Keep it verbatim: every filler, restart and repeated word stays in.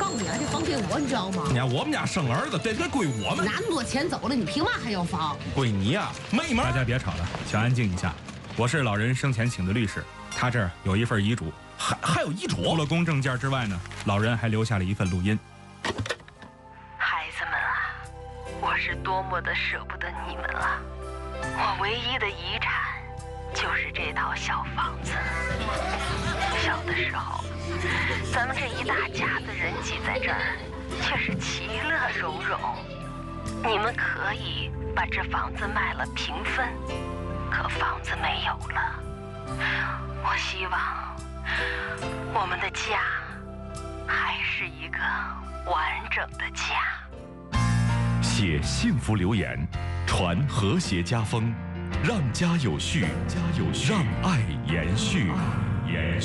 房子还得房给我，你知道吗？ 你看我们家生儿子，这得归我们。 那么多钱走了，你凭嘛还要房？ 归你呀、啊，妹妹。 大家别吵了，请安静一下。我是老人生前请的律师，他这儿有一份遗嘱， 还还有遗嘱。 除了公证件之外呢，老人还留下了一份录音。 孩子们啊，我是多么的舍不得你们啊！我唯一的遗产就是这套小房子。小的时候，咱们这一大家子人挤在这儿，却是其乐融融。你们可以把这房子卖了平分，可房子没有了。我希望我们的家还是一个完整的家。 写幸福留言，传和谐家风，让家有序，家有序，让爱延续，延续。